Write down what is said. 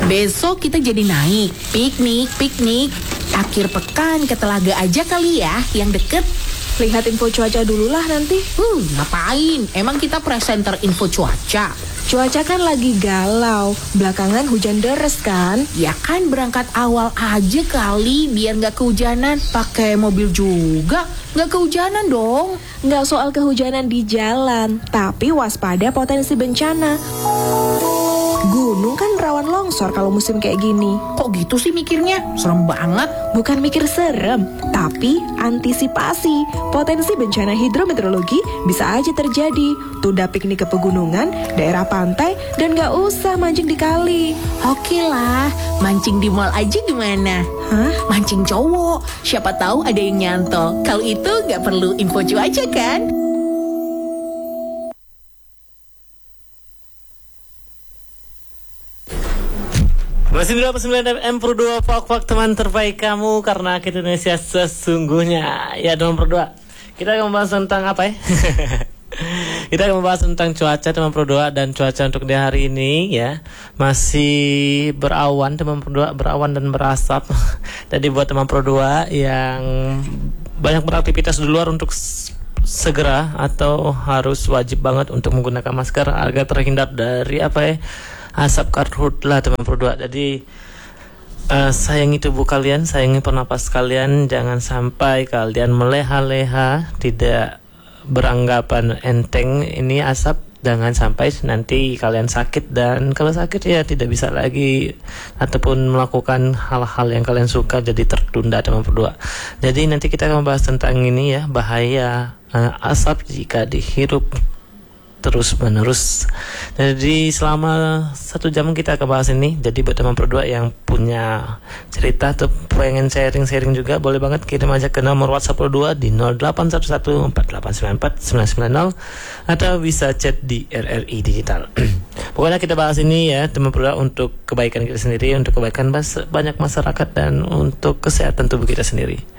Besok kita jadi naik piknik. Akhir pekan ke Telaga aja kali ya, yang deket. Lihat info cuaca dulu lah nanti. Ngapain? Emang kita presenter info cuaca? Cuaca kan lagi galau. Belakangan hujan deres kan? Ya kan berangkat awal aja kali, biar nggak kehujanan. Pakai mobil juga, nggak kehujanan dong. Nggak soal kehujanan di jalan, tapi waspada potensi bencana. Gunung kan rawan longsor kalau musim kayak gini. Kok gitu sih mikirnya? Serem banget. Bukan mikir serem, tapi antisipasi. Potensi bencana hidrometeorologi bisa aja terjadi. Tunda piknik ke pegunungan, daerah pantai, dan gak usah mancing di kali. Oke lah, mancing di mall aja gimana? Hah? Mancing cowok, siapa tahu ada yang nyantol. Kalau itu gak perlu info cuaca kan? Masih di 89 FM Pro 2 Fak teman terbaik kamu, karena kita Indonesia sesungguhnya. Ya teman Pro 2, kita akan membahas tentang apa ya? Kita akan membahas tentang cuaca teman Pro 2. Dan cuaca untuk di hari ini ya masih berawan teman Pro 2, berawan dan berasap. Jadi buat teman Pro 2 yang banyak beraktivitas di luar, untuk segera atau harus wajib banget untuk menggunakan masker agar terhindar dari asap karhutlah teman Pro 2. Jadi sayangi tubuh kalian, sayangi pernapas kalian, jangan sampai kalian meleha-leha, tidak beranggapan enteng ini asap. Jangan sampai nanti kalian sakit, dan kalau sakit ya tidak bisa lagi ataupun melakukan hal-hal yang kalian suka, jadi tertunda teman Pro 2. Jadi nanti kita akan membahas tentang ini ya, bahaya asap jika dihirup terus menerus. Jadi selama 1 jam kita akan bahas ini. Jadi buat teman Pro 2 yang punya cerita atau pengen sharing juga, boleh banget kirim aja ke nomor WhatsApp Pro 2 di 081148949990 atau bisa chat di RRI Digital. Pokoknya kita bahas ini ya teman Pro 2 untuk kebaikan kita sendiri, untuk kebaikan banyak masyarakat, dan untuk kesehatan tubuh kita sendiri.